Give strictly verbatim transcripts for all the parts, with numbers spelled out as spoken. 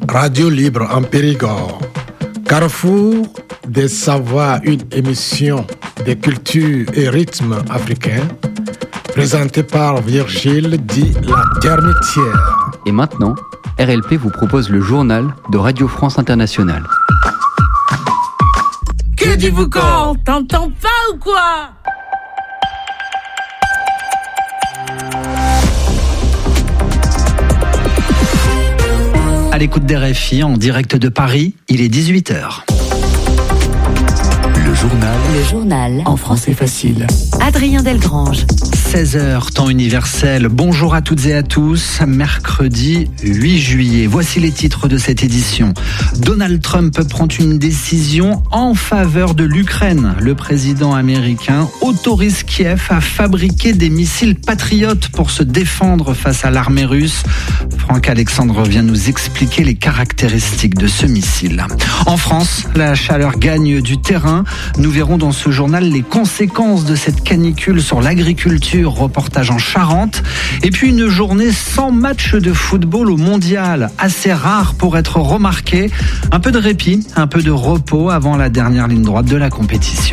Radio Libre en Périgord. Carrefour des savoirs, une émission de culture et rythme africain, présentée par Virgile dit la Termitière. Et maintenant, R L P vous propose le journal de Radio France Internationale. Que dites-vous quand? T'entends pas ou quoi? À l'écoute d'R F I en direct de Paris, il est dix-huit heures. Le journal. Le journal. En français facile. Adrien Delgrange. seize heures, temps universel. Bonjour à toutes et à tous. Mercredi huit juillet. Voici les titres de cette édition. Donald Trump prend une décision en faveur de l'Ukraine. Le président américain autorise Kiev à fabriquer des missiles patriotes pour se défendre face à l'armée russe. Franck Alexandre vient nous expliquer les caractéristiques de ce missile. En France, la chaleur gagne du terrain. Nous verrons dans ce journal les conséquences de cette canicule sur l'agriculture, reportage en Charente. Et puis une journée sans match de football au mondial, assez rare pour être remarqué. Un peu de répit, un peu de repos avant la dernière ligne droite de la compétition.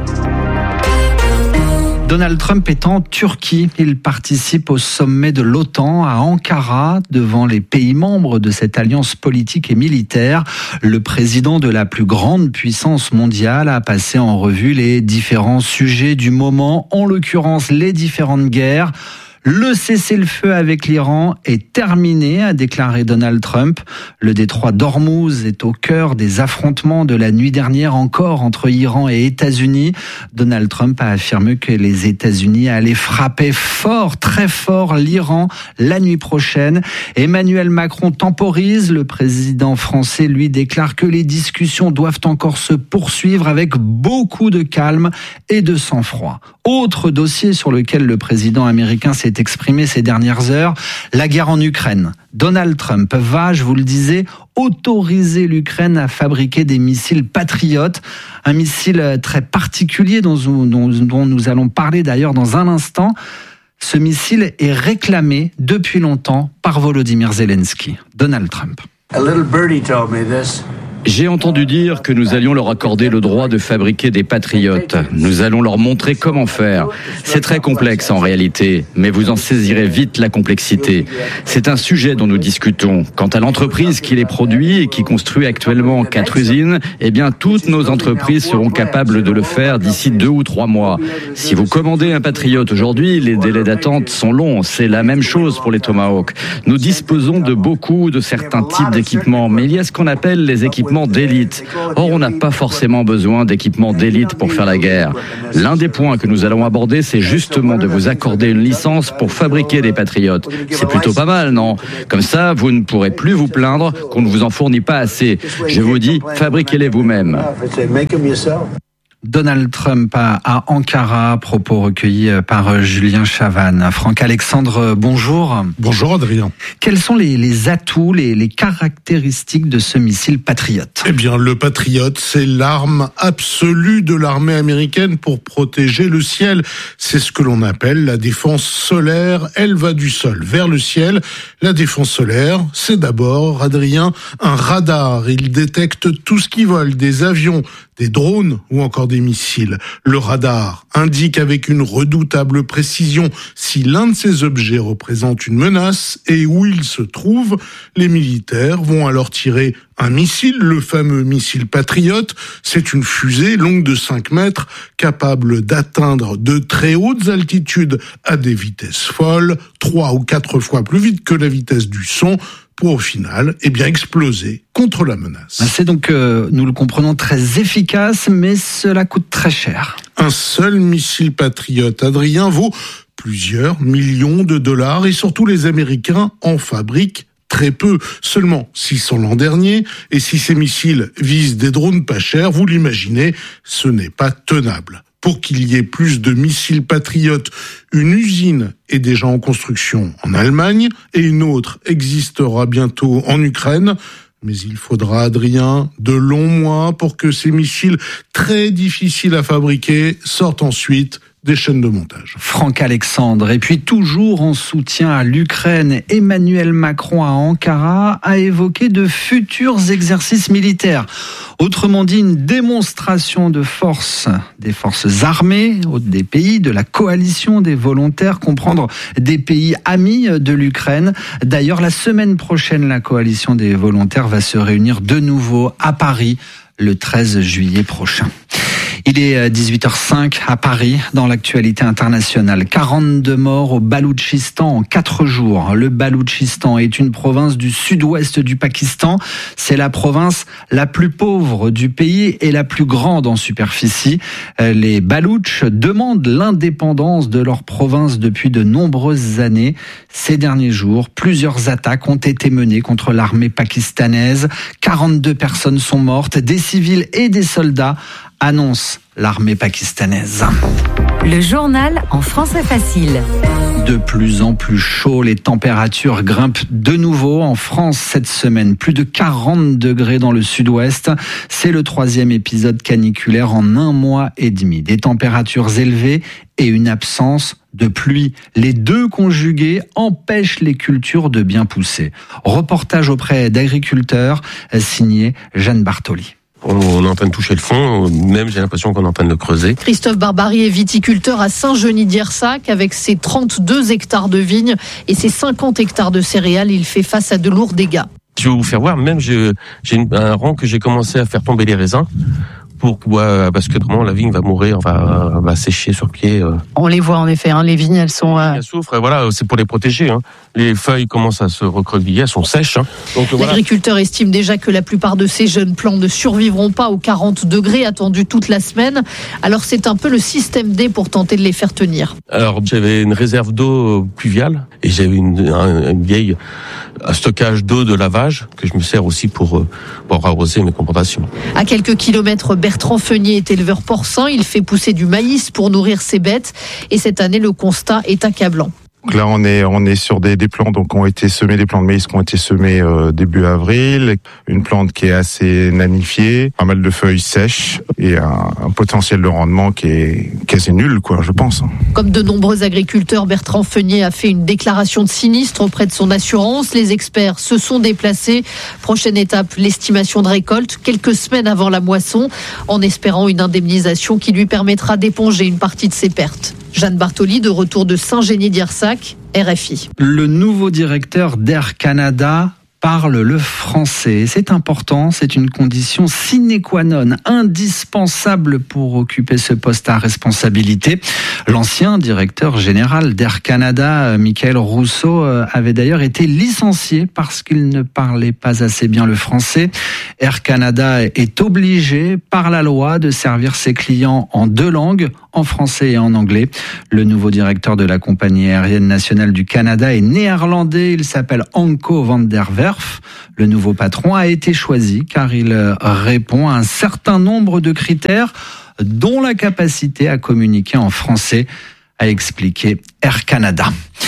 Donald Trump est en Turquie. Il participe au sommet de l'OTAN à Ankara devant les pays membres de cette alliance politique et militaire. Le président de la plus grande puissance mondiale a passé en revue les différents sujets du moment, en l'occurrence les différentes guerres. Le cessez-le-feu avec l'Iran est terminé, a déclaré Donald Trump. Le détroit d'Ormuz est au cœur des affrontements de la nuit dernière encore entre Iran et États-Unis. Donald Trump a affirmé que les États-Unis allaient frapper fort, très fort l'Iran la nuit prochaine. Emmanuel Macron temporise. Le président français, lui, déclare que les discussions doivent encore se poursuivre avec beaucoup de calme et de sang-froid. Autre dossier sur lequel le président américain s'est exprimé ces dernières heures, la guerre en Ukraine. Donald Trump va, je vous le disais, autoriser l'Ukraine à fabriquer des missiles patriotes, un missile très particulier dont, dont, dont nous allons parler d'ailleurs dans un instant. Ce missile est réclamé depuis longtemps par Volodymyr Zelensky. Donald Trump. A little birdie told me this. J'ai entendu dire que nous allions leur accorder le droit de fabriquer des patriotes. Nous allons leur montrer comment faire. C'est très complexe en réalité, mais vous en saisirez vite la complexité. C'est un sujet dont nous discutons. Quant à l'entreprise qui les produit et qui construit actuellement quatre usines, eh bien toutes nos entreprises seront capables de le faire d'ici deux ou trois mois. Si vous commandez un patriote aujourd'hui, les délais d'attente sont longs. C'est la même chose pour les Tomahawk. Nous disposons de beaucoup de certains types d'équipements, mais il y a ce qu'on appelle les équipements d'élite. Or, on n'a pas forcément besoin d'équipements d'élite pour faire la guerre. L'un des points que nous allons aborder, c'est justement de vous accorder une licence pour fabriquer des patriotes. C'est plutôt pas mal, non? Comme ça, vous ne pourrez plus vous plaindre qu'on ne vous en fournit pas assez. Je vous dis, fabriquez-les vous-même. Donald Trump à, à Ankara, propos recueillis par Julien Chavannes. Franck Alexandre, bonjour. Bonjour Adrien. Quels sont les, les atouts, les, les caractéristiques de ce missile patriote? Eh bien, le patriote, c'est l'arme absolue de l'armée américaine pour protéger le ciel. C'est ce que l'on appelle la défense solaire. Elle va du sol vers le ciel. La défense solaire, c'est d'abord, Adrien, un radar. Il détecte tout ce qui vole, des avions, des drones ou encore des missiles. Le radar indique avec une redoutable précision si l'un de ces objets représente une menace et où il se trouve. Les militaires vont alors tirer un missile, le fameux missile patriote. C'est une fusée longue de cinq mètres, capable d'atteindre de très hautes altitudes à des vitesses folles, trois ou quatre fois plus vite que la vitesse du son, pour au final, eh bien, exploser contre la menace. C'est donc, euh, nous le comprenons, très efficace, mais cela coûte très cher. Un seul missile patriote, Adrien, vaut plusieurs millions de dollars et surtout les Américains en fabriquent très peu, seulement six cents l'an dernier, et si ces missiles visent des drones pas chers, vous l'imaginez, ce n'est pas tenable. Pour qu'il y ait plus de missiles patriotes, une usine est déjà en construction en Allemagne et une autre existera bientôt en Ukraine. Mais il faudra, Adrien, de longs mois pour que ces missiles très difficiles à fabriquer sortent ensuite des chaînes de montage. Franck Alexandre. Et puis toujours en soutien à l'Ukraine, Emmanuel Macron à Ankara a évoqué de futurs exercices militaires. Autrement dit, une démonstration de force des forces armées des pays de la coalition des volontaires, comprendre des pays amis de l'Ukraine. D'ailleurs, la semaine prochaine, la coalition des volontaires va se réunir de nouveau à Paris le treize juillet prochain. Il est dix-huit heures cinq à Paris, dans l'actualité internationale. quarante-deux morts au Baloutchistan en quatre jours. Le Baloutchistan est une province du sud-ouest du Pakistan. C'est la province la plus pauvre du pays et la plus grande en superficie. Les Baloutches demandent l'indépendance de leur province depuis de nombreuses années. Ces derniers jours, plusieurs attaques ont été menées contre l'armée pakistanaise. quarante-deux personnes sont mortes, des civils et des soldats, annonce l'armée pakistanaise. Le journal en français facile. De plus en plus chaud, les températures grimpent de nouveau en France cette semaine. Plus de quarante degrés dans le sud-ouest. C'est le troisième épisode caniculaire en un mois et demi. Des températures élevées et une absence de pluie. Les deux conjugués empêchent les cultures de bien pousser. Reportage auprès d'agriculteurs, signé Jeanne Bartoli. On est en train de toucher le fond, même j'ai l'impression qu'on est en train de le creuser. Christophe Barbary est viticulteur à Saint-Genis-d'Irsac. Avec ses trente-deux hectares de vignes et ses cinquante hectares de céréales, il fait face à de lourds dégâts. Je vais vous faire voir, même j'ai, j'ai un rang que j'ai commencé à faire tomber les raisins. Pour, ouais, parce que vraiment la vigne va mourir, va, va sécher sur pied. On les voit en effet, hein, les vignes elles sont... Euh... Elles souffrent, et voilà, c'est pour les protéger. Hein. Les feuilles commencent à se recroqueviller, elles sont sèches. Hein. Donc, L'agriculteur voilà. estime déjà que la plupart de ces jeunes plants ne survivront pas aux quarante degrés attendus toute la semaine. Alors c'est un peu le système D pour tenter de les faire tenir. Alors j'avais une réserve d'eau pluviale et j'avais une, une, une vieille un stockage d'eau de lavage que je me sers aussi pour, pour arroser mes plantations. À quelques kilomètres, Bertrand Feunier est éleveur porcin. Il fait pousser du maïs pour nourrir ses bêtes. Et cette année, le constat est accablant. Donc là, on est on est sur des, des plants donc ont été semés, des plants de maïs qui ont été semés euh, début avril, une plante qui est assez nanifiée, pas mal de feuilles sèches et un, un potentiel de rendement qui est quasi nul, quoi, je pense. Comme de nombreux agriculteurs, Bertrand Feunier a fait une déclaration de sinistre auprès de son assurance. Les experts se sont déplacés. Prochaine étape, l'estimation de récolte, quelques semaines avant la moisson, en espérant une indemnisation qui lui permettra d'éponger une partie de ses pertes. Jeanne Bartoli, de retour de Saint-Genis-d'Irsac, R F I. Le nouveau directeur d'Air Canada parle le français. C'est important, c'est une condition sine qua non, indispensable pour occuper ce poste à responsabilité. L'ancien directeur général d'Air Canada, Michael Rousseau, avait d'ailleurs été licencié parce qu'il ne parlait pas assez bien le français. Air Canada est obligé par la loi de servir ses clients en deux langues, en français et en anglais. Le nouveau directeur de la compagnie aérienne nationale du Canada est néerlandais. Il s'appelle Anko van der Werf. Le nouveau patron a été choisi car il répond à un certain nombre de critères, dont la capacité à communiquer en français, a expliqué Air Canada.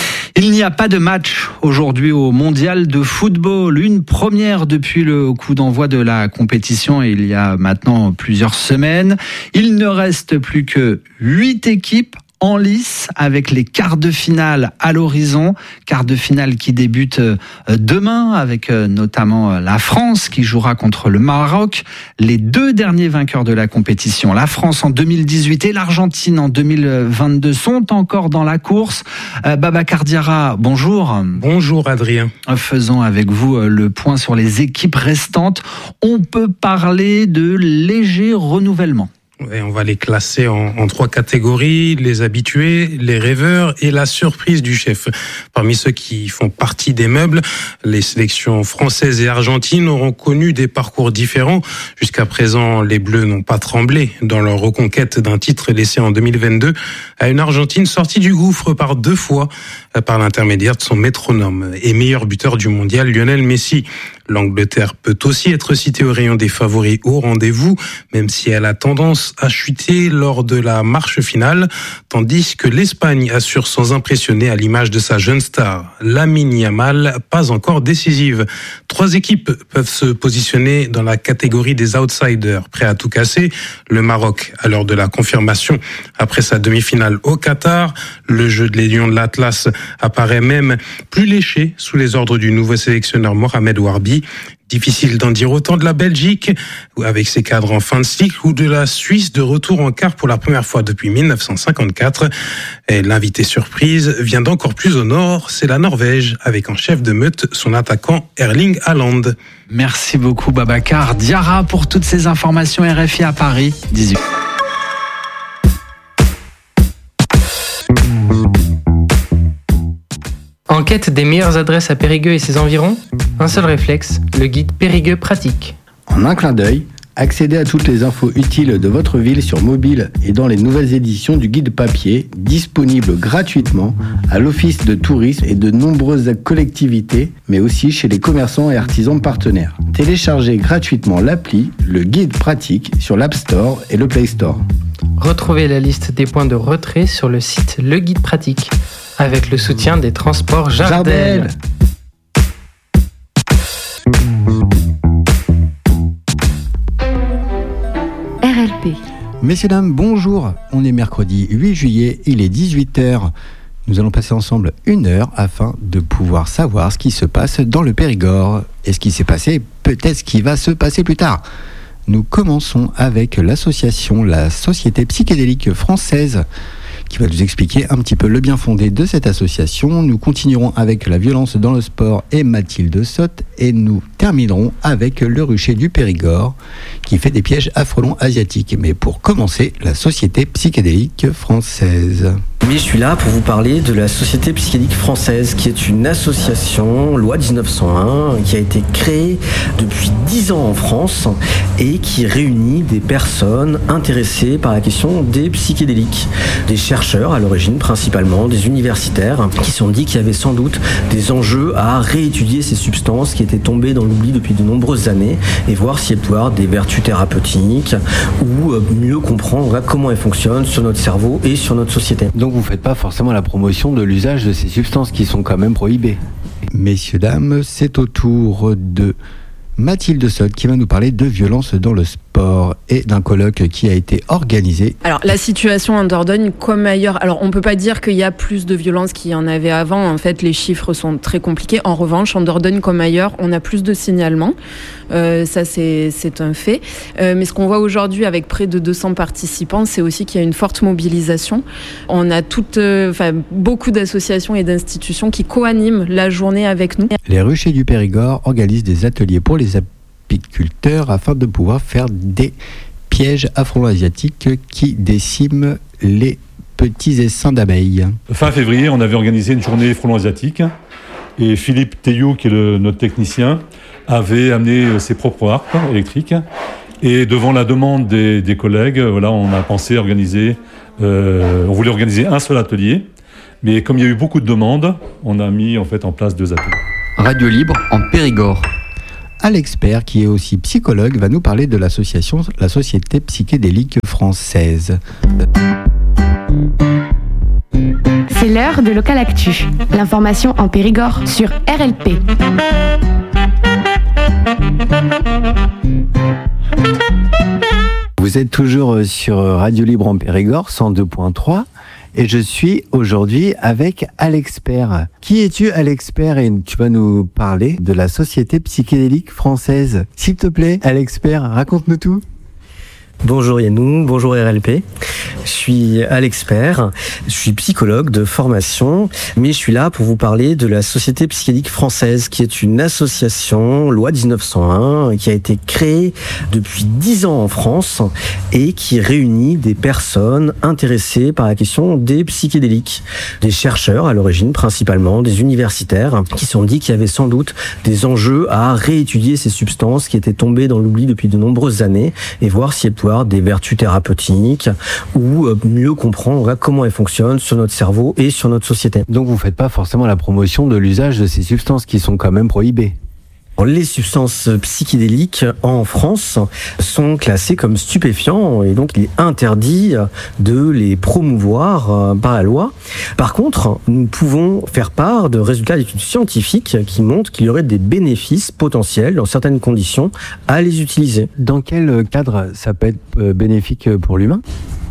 Il n'y a pas de match aujourd'hui au mondial de football, une première depuis le coup d'envoi de la compétition il y a maintenant plusieurs semaines. Il ne reste plus que huit équipes en lice avec les quarts de finale à l'horizon. Quarts de finale qui débutent demain avec notamment la France qui jouera contre le Maroc. Les deux derniers vainqueurs de la compétition, la France en deux mille dix-huit et l'Argentine en deux mille vingt-deux, sont encore dans la course. Babacar Diarra, bonjour. Bonjour Adrien. Faisons avec vous le point sur les équipes restantes. On peut parler de léger renouvellement. Et on va les classer en, en trois catégories, les habitués, les rêveurs et la surprise du chef. Parmi ceux qui font partie des meubles, les sélections françaises et argentines auront connu des parcours différents. Jusqu'à présent, les Bleus n'ont pas tremblé dans leur reconquête d'un titre laissé en deux mille vingt-deux à une Argentine sortie du gouffre par deux fois par l'intermédiaire de son métronome et meilleur buteur du mondial, Lionel Messi. L'Angleterre peut aussi être citée au rayon des favoris au rendez-vous, même si elle a tendance à chuter lors de la marche finale, tandis que l'Espagne assure sans impressionner à l'image de sa jeune star, Lamine Yamal, pas encore décisive. Trois équipes peuvent se positionner dans la catégorie des outsiders, prêts à tout casser. Le Maroc, à l'heure de la confirmation après sa demi-finale au Qatar, le jeu de les Lions de l'Atlas apparaît même plus léché sous les ordres du nouveau sélectionneur Mohamed Warbi. Difficile d'en dire autant de la Belgique, avec ses cadres en fin de cycle, ou de la Suisse de retour en quart pour la première fois depuis dix-neuf cent cinquante-quatre. Et l'invité surprise vient d'encore plus au nord, c'est la Norvège, avec en chef de meute son attaquant Erling Haaland. Merci beaucoup Babacar Diarra pour toutes ces informations. R F I à Paris, dix-huit. En quête des meilleures adresses à Périgueux et ses environs, un seul réflexe, le guide Périgueux pratique. En un clin d'œil, accédez à toutes les infos utiles de votre ville sur mobile et dans les nouvelles éditions du guide papier, disponible gratuitement à l'Office de tourisme et de nombreuses collectivités, mais aussi chez les commerçants et artisans partenaires. Téléchargez gratuitement l'appli, le guide pratique, sur l'App Store et le Play Store. Retrouvez la liste des points de retrait sur le site Le Guide Pratique, avec le soutien des transports Jardel. Jardel. R L P. Messieurs, dames, bonjour. On est mercredi huit juillet, il est dix-huit heures. Nous allons passer ensemble une heure afin de pouvoir savoir ce qui se passe dans le Périgord. Et ce qui s'est passé, peut-être ce qui va se passer plus tard. Nous commençons avec l'association La Société Psychédélique Française, qui va nous expliquer un petit peu le bien fondé de cette association. Nous continuerons avec la violence dans le sport et Mathilde Sotte, et nous terminerons avec le rucher du Périgord qui fait des pièges à frelons asiatiques. Mais pour commencer, la Société Psychédélique Française. Mais je suis là pour vous parler de la Société Psychédélique Française, qui est une association, loi dix-neuf cent un, qui a été créée depuis dix ans en France et qui réunit des personnes intéressées par la question des psychédéliques. Des chercheurs à l'origine, principalement des universitaires, qui se sont dit qu'il y avait sans doute des enjeux à réétudier ces substances qui étaient tombées dans l'oubli depuis de nombreuses années et voir si elles pouvaient avoir des vertus thérapeutiques ou mieux comprendre comment elles fonctionnent sur notre cerveau et sur notre société. Donc vous ne faites pas forcément la promotion de l'usage de ces substances qui sont quand même prohibées. Messieurs, dames, c'est au tour de Mathilde Sotte qui va nous parler de violence dans le sport et d'un colloque qui a été organisé. Alors la situation en Dordogne comme ailleurs, alors on peut pas dire qu'il y a plus de violence qu'il y en avait avant, en fait les chiffres sont très compliqués. En revanche, en Dordogne comme ailleurs, on a plus de signalements, euh, ça c'est, c'est un fait. Euh, mais ce qu'on voit aujourd'hui avec près de deux cents participants, c'est aussi qu'il y a une forte mobilisation. On a toutes, euh, enfin, beaucoup d'associations et d'institutions qui co-animent la journée avec nous. Les ruchers du Périgord organisent des ateliers pour les apiculteurs afin de pouvoir faire des pièges à frelons asiatiques qui déciment les petits essaims d'abeilles. Fin février, on avait organisé une journée frelons asiatiques et Philippe Théiou, qui est le, notre technicien, avait amené ses propres harpes électriques et devant la demande des, des collègues, voilà, on a pensé organiser, euh, on voulait organiser un seul atelier, mais comme il y a eu beaucoup de demandes, on a mis en fait en place deux ateliers. Radio Libre en Périgord. Alex Père, qui est aussi psychologue, va nous parler de l'association La Société Psychédélique Française. C'est l'heure de Local Actu. L'information en Périgord sur R L P. Vous êtes toujours sur Radio Libre en Périgord, cent deux point trois. Et je suis aujourd'hui avec Alex Père. Qui es-tu, Alex Père? Et tu vas nous parler de la Société Psychédélique Française. S'il te plaît, Alex Père, raconte-nous tout. Bonjour Yannou, bonjour R L P. Je suis Alex Père, je suis psychologue de formation, mais je suis là pour vous parler de la Société Psychédélique Française, qui est une association, loi dix-neuf cent un, qui a été créée depuis dix ans en France et qui réunit des personnes intéressées par la question des psychédéliques. Des chercheurs à l'origine, principalement des universitaires, qui se sont dit qu'il y avait sans doute des enjeux à réétudier ces substances qui étaient tombées dans l'oubli depuis de nombreuses années et voir si elles pouvaient avoir des vertus thérapeutiques ou mieux comprendre comment elles fonctionnent sur notre cerveau et sur notre société. Donc vous ne faites pas forcément la promotion de l'usage de ces substances qui sont quand même prohibées. Les substances psychédéliques en France sont classées comme stupéfiants et donc il est interdit de les promouvoir par la loi. Par contre, nous pouvons faire part de résultats d'études scientifiques qui montrent qu'il y aurait des bénéfices potentiels dans certaines conditions à les utiliser. Dans quel cadre ça peut être bénéfique pour l'humain ?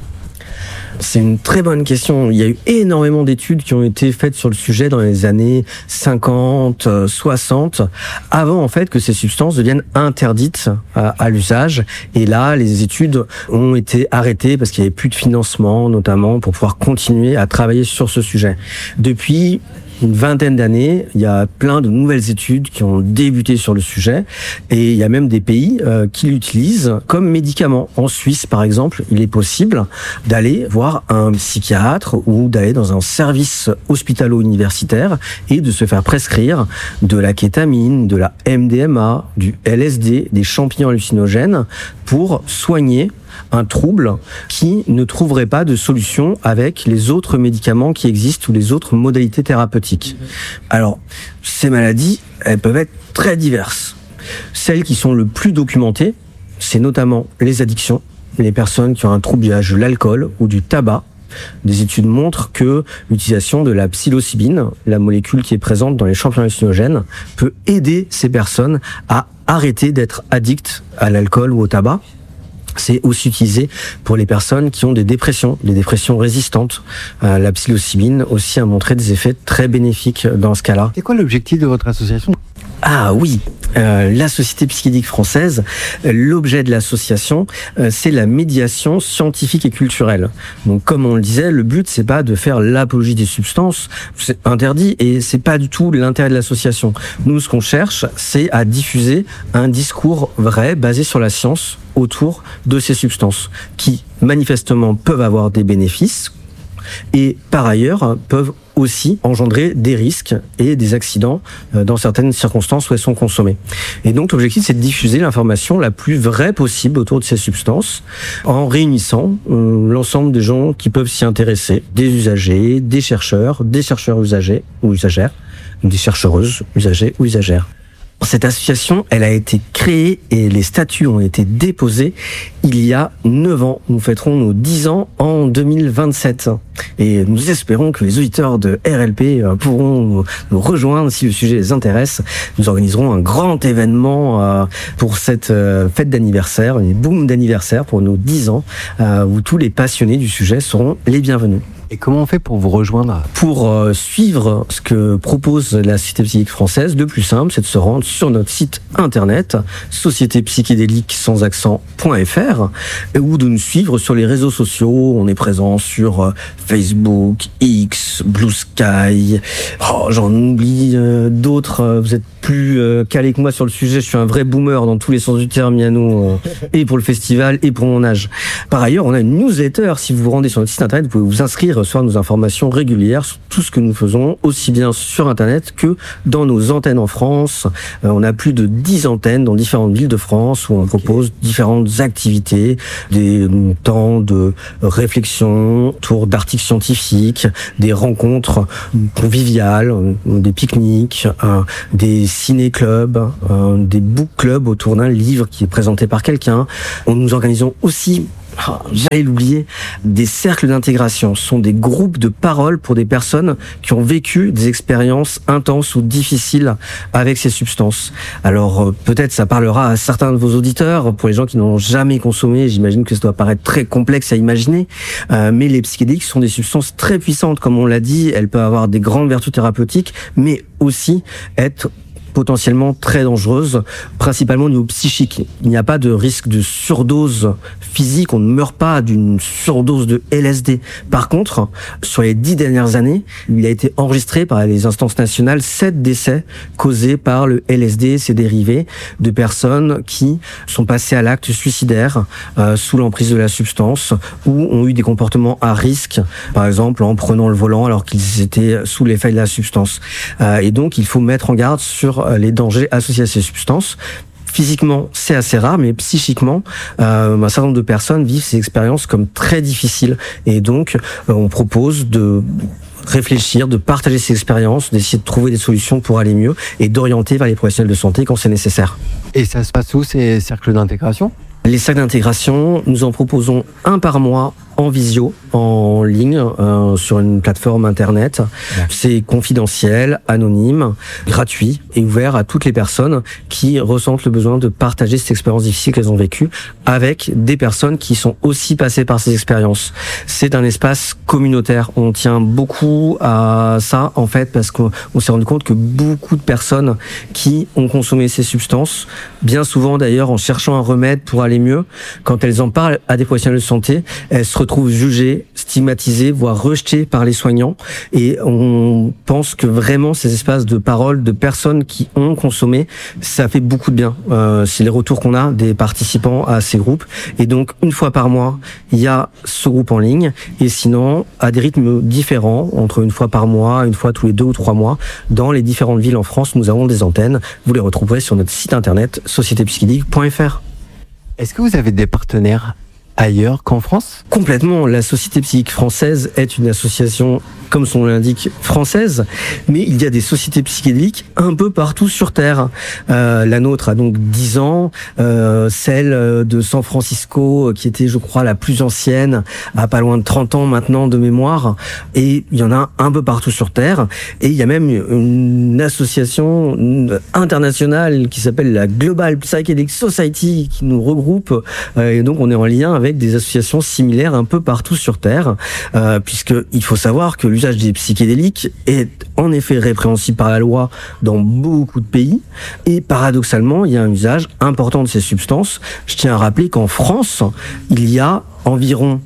C'est une très bonne question. Il y a eu énormément d'études qui ont été faites sur le sujet dans les années cinquante, soixante, avant en fait que ces substances deviennent interdites à, à l'usage. Et là, les études ont été arrêtées parce qu'il n'y avait plus de financement, notamment pour pouvoir continuer à travailler sur ce sujet. Depuis une vingtaine d'années, il y a plein de nouvelles études qui ont débuté sur le sujet et il y a même des pays euh, qui l'utilisent comme médicament. En Suisse, par exemple, il est possible d'aller voir un psychiatre ou d'aller dans un service hospitalo-universitaire et de se faire prescrire de la kétamine, de la M D M A, du L S D, des champignons hallucinogènes pour soigner un trouble qui ne trouverait pas de solution avec les autres médicaments qui existent ou les autres modalités thérapeutiques. Alors, ces maladies, elles peuvent être très diverses. Celles qui sont le plus documentées, c'est notamment les addictions, les personnes qui ont un trouble d'usage de l'alcool ou du tabac. Des études montrent que l'utilisation de la psilocybine, la molécule qui est présente dans les champignons hallucinogènes, peut aider ces personnes à arrêter d'être addictes à l'alcool ou au tabac. C'est aussi utilisé pour les personnes qui ont des dépressions, des dépressions résistantes. Euh, la psilocybine aussi a montré des effets très bénéfiques dans ce cas-là. C'est quoi l'objectif de votre association ? Ah oui, euh, la Société psychédélique française, l'objet de l'association, euh, c'est la médiation scientifique et culturelle. Donc, comme on le disait, le but c'est pas de faire l'apologie des substances, c'est interdit et c'est pas du tout l'intérêt de l'association. Nous, ce qu'on cherche, c'est à diffuser un discours vrai, basé sur la science, autour de ces substances, qui manifestement peuvent avoir des bénéfices et par ailleurs peuvent aussi engendrer des risques et des accidents dans certaines circonstances où elles sont consommées. Et donc l'objectif c'est de diffuser l'information la plus vraie possible autour de ces substances en réunissant euh, l'ensemble des gens qui peuvent s'y intéresser, des usagers, des chercheurs, des chercheurs usagers ou usagères, des chercheuses usagers ou usagères. Cette association, elle a été créée et les statuts ont été déposés il y a neuf ans. Nous fêterons nos dix ans en deux mille vingt-sept. Et nous espérons que les auditeurs de R L P pourront nous rejoindre si le sujet les intéresse. Nous organiserons un grand événement pour cette fête d'anniversaire, une boom d'anniversaire pour nos dix ans, où tous les passionnés du sujet seront les bienvenus. Et comment on fait pour vous rejoindre ? Pour euh, suivre ce que propose la Société psychédélique française, le plus simple, c'est de se rendre sur notre site internet, société psychédélique sans accent point f r, ou de nous suivre sur les réseaux sociaux. On est présent sur euh, Facebook, X, Blue Sky, oh, j'en oublie euh, d'autres. Vous êtes plus euh, calé que moi sur le sujet. Je suis un vrai boomer dans tous les sens du terme, Yannou, euh, et pour le festival, et pour mon âge. Par ailleurs, on a une newsletter. Si vous vous rendez sur notre site internet, vous pouvez vous inscrire, recevoir nos informations régulières sur tout ce que nous faisons, aussi bien sur internet que dans nos antennes en France. Euh, on a plus de dix antennes dans différentes villes de France où on propose différentes activités, des temps de réflexion autour d'articles scientifiques, des rencontres conviviales, des pique-niques, euh, des ciné-clubs, euh, des book-clubs autour d'un livre qui est présenté par quelqu'un. Nous organisons aussi, oh, j'allais l'oublier, des cercles d'intégration. Ce sont des groupes de parole pour des personnes qui ont vécu des expériences intenses ou difficiles avec ces substances. Alors euh, peut-être ça parlera à certains de vos auditeurs. Pour les gens qui n'ont jamais consommé, j'imagine que ça doit paraître très complexe à imaginer, euh, mais les psychédéliques sont des substances très puissantes, comme on l'a dit. Elles peuvent avoir des grandes vertus thérapeutiques, mais aussi être potentiellement très dangereuse, principalement au niveau psychique. Il n'y a pas de risque de surdose physique, on ne meurt pas d'une surdose de L S D. Par contre, sur les dix dernières années, il a été enregistré par les instances nationales sept décès causés par le L S D et ses dérivés, de personnes qui sont passées à l'acte suicidaire euh, sous l'emprise de la substance ou ont eu des comportements à risque, par exemple en prenant le volant alors qu'ils étaient sous l'effet de la substance. Euh, et donc, il faut mettre en garde sur les dangers associés à ces substances. Physiquement, c'est assez rare, mais psychiquement, euh, un certain nombre de personnes vivent ces expériences comme très difficiles. Et donc, euh, on propose de réfléchir, de partager ses expériences, d'essayer de trouver des solutions pour aller mieux et d'orienter vers les professionnels de santé quand c'est nécessaire. Et ça se passe où, ces cercles d'intégration ? Les cercles d'intégration, nous en proposons un par mois en visio, en ligne, euh, sur une plateforme internet. Ouais. C'est confidentiel, anonyme, gratuit et ouvert à toutes les personnes qui ressentent le besoin de partager cette expérience difficile qu'elles ont vécue avec des personnes qui sont aussi passées par ces expériences. C'est un espace communautaire. On tient beaucoup à ça, en fait, parce qu'on on s'est rendu compte que beaucoup de personnes qui ont consommé ces substances, bien souvent d'ailleurs en cherchant un remède pour aller mieux, quand elles en parlent à des professionnels de santé, elles se retrouvent jugées, stigmatisées, voire rejetées par les soignants. Et on pense que vraiment ces espaces de parole de personnes qui ont consommé, ça fait beaucoup de bien. Euh, c'est les retours qu'on a des participants à ces groupes. Et donc, une fois par mois, il y a ce groupe en ligne. Et sinon, à des rythmes différents, entre une fois par mois, une fois tous les deux ou trois mois, dans les différentes villes en France, nous avons des antennes. Vous les retrouverez sur notre site internet société psychédélique point f r. Est-ce que vous avez des partenaires ailleurs qu'en France ? Complètement. La Société Psychédélique Française est une association, comme son nom l'indique, française, mais il y a des sociétés psychédéliques un peu partout sur Terre. Euh, la nôtre a donc dix ans, euh, celle de San Francisco, qui était, je crois, la plus ancienne, a pas loin de trente ans maintenant de mémoire, et il y en a un peu partout sur Terre, et il y a même une association internationale qui s'appelle la Global Psychedelic Society, qui nous regroupe, euh, et donc on est en lien avec des associations similaires un peu partout sur Terre, euh, puisqu'il faut savoir que l'usage des psychédéliques est en effet répréhensible par la loi dans beaucoup de pays, et paradoxalement, il y a un usage important de ces substances. Je tiens à rappeler qu'en France, il y a environ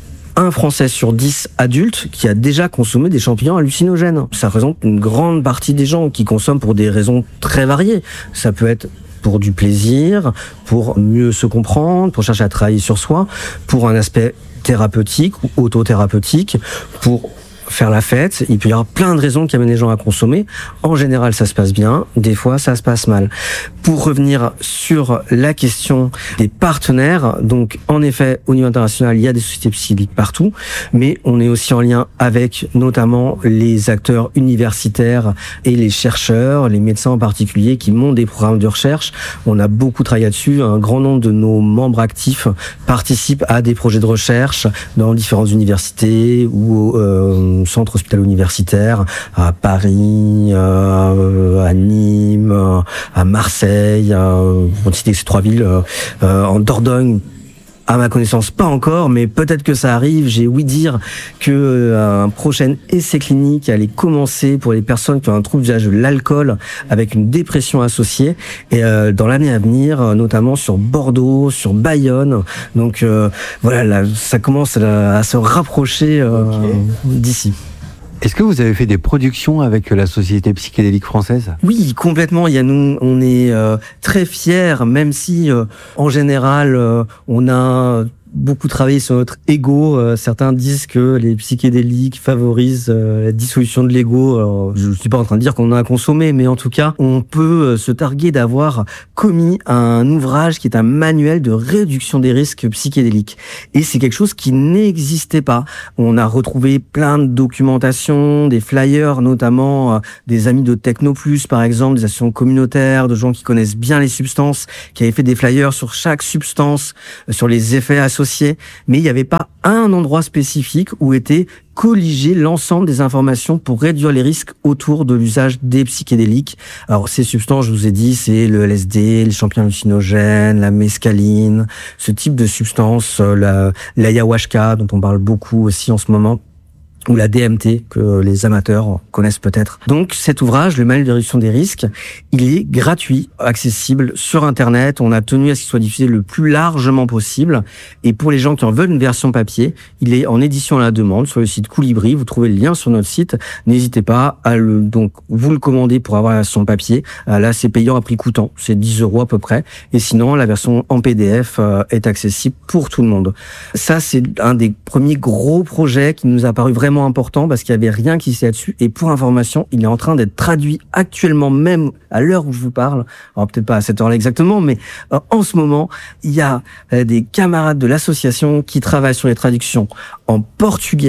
un Français sur dix adultes qui a déjà consommé des champignons hallucinogènes. Ça représente une grande partie des gens qui consomment pour des raisons très variées. Ça peut être pour du plaisir, pour mieux se comprendre, pour chercher à travailler sur soi, pour un aspect thérapeutique ou autothérapeutique, pour faire la fête. Il peut y avoir plein de raisons qui amènent les gens à consommer. En général, ça se passe bien. Des fois, ça se passe mal. Pour revenir sur la question des partenaires, donc en effet, au niveau international, il y a des sociétés psychédéliques partout, mais on est aussi en lien avec notamment les acteurs universitaires et les chercheurs, les médecins en particulier, qui montent des programmes de recherche. On a beaucoup travaillé là-dessus. Un grand nombre de nos membres actifs participent à des projets de recherche dans différentes universités ou euh, centre hospitalo-universitaire à Paris, euh, à Nîmes, à Marseille, euh, on cite ces trois villes, euh, en Dordogne. À ma connaissance, pas encore, mais peut-être que ça arrive. J'ai ouï dire que euh, un prochain essai clinique allait commencer pour les personnes qui ont un trouble d'usage de l'alcool avec une dépression associée, et euh, dans l'année à venir, notamment sur Bordeaux, sur Bayonne. Donc euh, voilà, là, ça commence à, à se rapprocher euh, okay. d'ici. Est-ce que vous avez fait des productions avec la Société Psychédélique Française ? Oui, complètement. Il y a nous, on est euh, très fiers, même si euh, en général euh, on a beaucoup travaillé sur notre ego. Euh, certains disent que les psychédéliques favorisent euh, la dissolution de l'ego. Alors, je ne suis pas en train de dire qu'on en a consommé, mais en tout cas, on peut euh, se targuer d'avoir commis un ouvrage qui est un manuel de réduction des risques psychédéliques. Et c'est quelque chose qui n'existait pas. On a retrouvé plein de documentation, des flyers, notamment euh, des amis de Technoplus, par exemple, des associations communautaires, de gens qui connaissent bien les substances, qui avaient fait des flyers sur chaque substance, euh, sur les effets associés. Mais il n'y avait pas un endroit spécifique où était colligé l'ensemble des informations pour réduire les risques autour de l'usage des psychédéliques. Alors, ces substances, je vous ai dit, c'est le L S D, les champignons hallucinogènes, la mescaline, ce type de substances, la, l'ayahuasca, dont on parle beaucoup aussi en ce moment, ou la D M T, que les amateurs connaissent peut-être. Donc cet ouvrage, le manuel de réduction des risques, il est gratuit, accessible sur Internet. On a tenu à ce qu'il soit diffusé le plus largement possible. Et pour les gens qui en veulent une version papier, il est en édition à la demande sur le site Colibri. Vous trouvez le lien sur notre site. N'hésitez pas à le, donc, vous le commander pour avoir la version papier. Là, c'est payant à prix coûtant. C'est dix euros à peu près. Et sinon, la version en P D F est accessible pour tout le monde. Ça, c'est un des premiers gros projets qui nous a paru vraiment important parce qu'il n'y avait rien qui s'est là-dessus. Et pour information, il est en train d'être traduit actuellement, même à l'heure où je vous parle. Alors peut-être pas à cette heure-là exactement, mais euh, en ce moment, il y a euh, des camarades de l'association qui travaillent sur les traductions en portugais,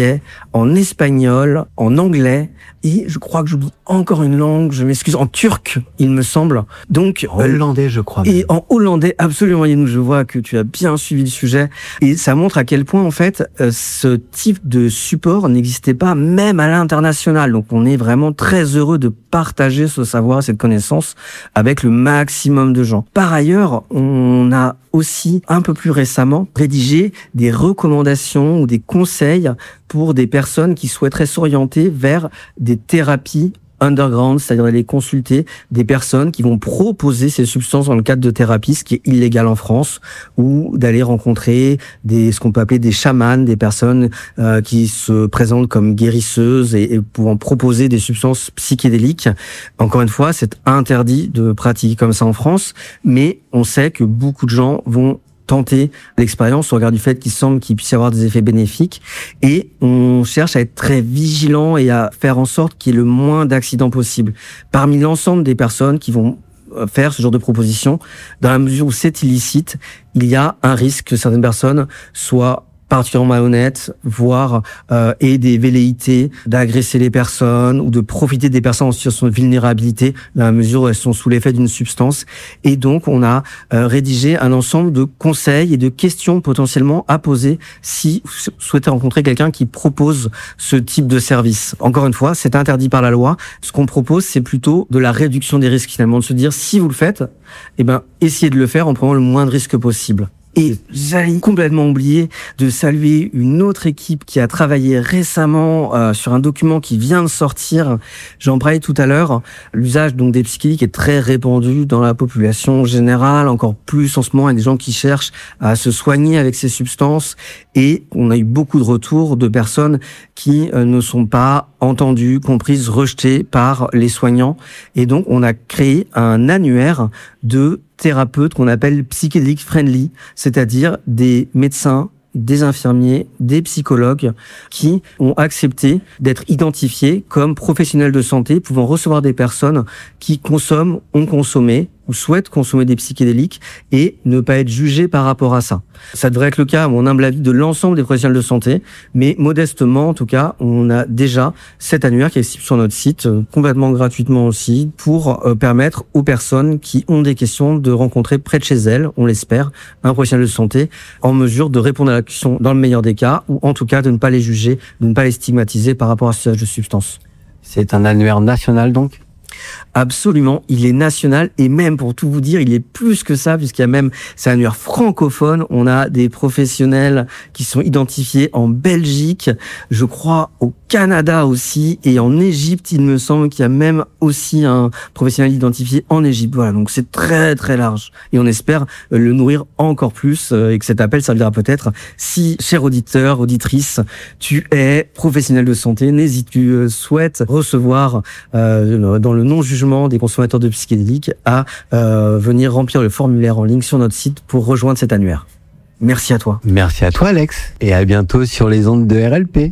en espagnol, en anglais, et je crois que j'oublie encore une langue, je m'excuse, en turc, il me semble. Donc, en hollandais, euh, je crois. Et même. En hollandais, absolument, Yannou, je vois que tu as bien suivi le sujet. Et ça montre à quel point, en fait, euh, ce type de support n'existait pas même à l'international. Donc, on est vraiment très heureux de partager ce savoir, cette connaissance avec le maximum de gens. Par ailleurs, on a aussi, un peu plus récemment, rédigé des recommandations ou des conseils pour des personnes qui souhaiteraient s'orienter vers des thérapies underground, c'est-à-dire aller consulter des personnes qui vont proposer ces substances dans le cadre de thérapie, ce qui est illégal en France, ou d'aller rencontrer des, ce qu'on peut appeler des chamans, des personnes euh, qui se présentent comme guérisseuses et, et pouvant proposer des substances psychédéliques. Encore une fois, c'est interdit de pratiquer comme ça en France, mais on sait que beaucoup de gens vont tenter l'expérience au regard du fait qu'il semble qu'il puisse y avoir des effets bénéfiques, et on cherche à être très vigilant et à faire en sorte qu'il y ait le moins d'accidents possible. Parmi l'ensemble des personnes qui vont faire ce genre de proposition, dans la mesure où c'est illicite, il y a un risque que certaines personnes soient particulièrement malhonnêtes, voire euh, aient des velléités d'agresser les personnes ou de profiter des personnes en situation de vulnérabilité dans la mesure où elles sont sous l'effet d'une substance. Et donc, on a euh, rédigé un ensemble de conseils et de questions potentiellement à poser si vous souhaitez rencontrer quelqu'un qui propose ce type de service. Encore une fois, c'est interdit par la loi. Ce qu'on propose, c'est plutôt de la réduction des risques, finalement, de se dire, si vous le faites, eh ben, essayez de le faire en prenant le moins de risques possible. Et j'allais complètement oublier de saluer une autre équipe qui a travaillé récemment euh, sur un document qui vient de sortir. J'en parlais tout à l'heure. L'usage donc des psychédéliques est très répandu dans la population générale, encore plus en ce moment. Il y a des gens qui cherchent à se soigner avec ces substances, et on a eu beaucoup de retours de personnes qui euh, ne sont pas entendues, comprises, rejetées par les soignants. Et donc, on a créé un annuaire de thérapeutes qu'on appelle psychédéliques friendly, c'est-à-dire des médecins, des infirmiers, des psychologues qui ont accepté d'être identifiés comme professionnels de santé pouvant recevoir des personnes qui consomment, ont consommé ou souhaitent consommer des psychédéliques et ne pas être jugés par rapport à ça. Ça devrait être le cas, à mon humble avis, de l'ensemble des professionnels de santé, mais modestement, en tout cas, on a déjà cet annuaire qui est disponible sur notre site, euh, complètement gratuitement aussi, pour euh, permettre aux personnes qui ont des questions de rencontrer près de chez elles, on l'espère, un professionnel de santé en mesure de répondre à la question dans le meilleur des cas, ou en tout cas de ne pas les juger, de ne pas les stigmatiser par rapport à ce usage de substances. C'est un annuaire national donc ? Absolument, il est national, et même pour tout vous dire, il est plus que ça, puisqu'il y a même, c'est un annuaire francophone. On a des professionnels qui sont identifiés en Belgique, je crois au Canada aussi, et en Égypte, il me semble qu'il y a même aussi un professionnel identifié en Égypte. Voilà, donc c'est très très large, et on espère le nourrir encore plus, et que cet appel servira peut-être, si, cher auditeur, auditrice, tu es professionnel de santé, n'hésite, tu souhaites recevoir euh, dans le non-jugement des consommateurs de psychédéliques à euh, venir remplir le formulaire en ligne sur notre site pour rejoindre cet annuaire. Merci à toi. Merci à toi, Alex, et à bientôt sur les ondes de R L P.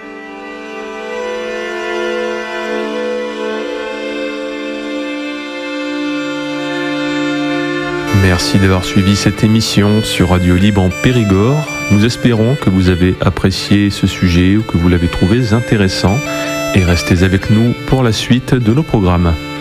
Merci d'avoir suivi cette émission sur Radio Libre en Périgord. Nous espérons que vous avez apprécié ce sujet ou que vous l'avez trouvé intéressant. Et restez avec nous pour la suite de nos programmes.